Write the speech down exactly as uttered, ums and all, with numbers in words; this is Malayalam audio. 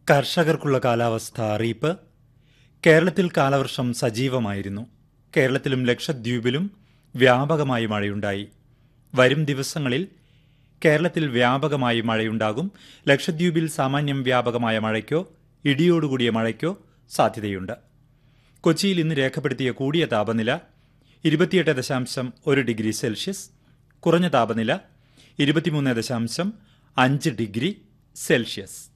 കർഷകർക്കുള്ള കാലാവസ്ഥ അറിയിപ്പ്. കേരളത്തിൽ കാലവർഷം സജീവമായിരുന്നു. കേരളത്തിലും ലക്ഷദ്വീപിലും വ്യാപകമായി മഴയുണ്ടായി. വരും ദിവസങ്ങളിൽ കേരളത്തിൽ വ്യാപകമായി മഴയുണ്ടാകും. ലക്ഷദ്വീപിൽ സാമാന്യം വ്യാപകമായ മഴയ്ക്കോ ഇടിയോടുകൂടിയ മഴയ്ക്കോ സാധ്യതയുണ്ട്. കൊച്ചിയിൽ ഇന്ന് രേഖപ്പെടുത്തിയ കൂടിയ താപനില ഇരുപത്തിയെട്ട് ദശാംശം ഒരു ഡിഗ്രി സെൽഷ്യസ്, കുറഞ്ഞ താപനില ഇരുപത്തിമൂന്ന് ദശാംശം അഞ്ച് ഡിഗ്രി സെൽഷ്യസ്.